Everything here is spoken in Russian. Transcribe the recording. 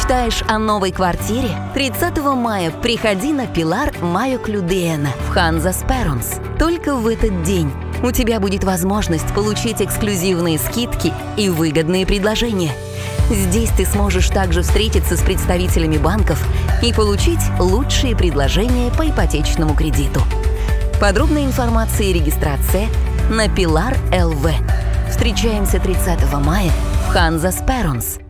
Мечтаешь о новой квартире? 30 мая приходи на Пилар Майо Клюдиена в Ханза Сперонс. Только в этот день у тебя будет возможность получить эксклюзивные скидки и выгодные предложения. Здесь ты сможешь также встретиться с представителями банков и получить лучшие предложения по ипотечному кредиту. Подробная информация и регистрация на Пилар ЛВ. Встречаемся 30 мая в Ханза Сперонс.